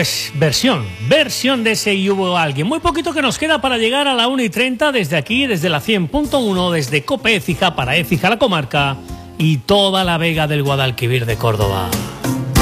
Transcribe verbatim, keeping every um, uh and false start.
Pues versión, versión de ese Y hubo alguien. Muy poquito que nos queda para llegar a la una y treinta desde aquí, desde la cien punto uno, desde COPE Écija para Écija, la comarca, y toda la Vega del Guadalquivir de Córdoba.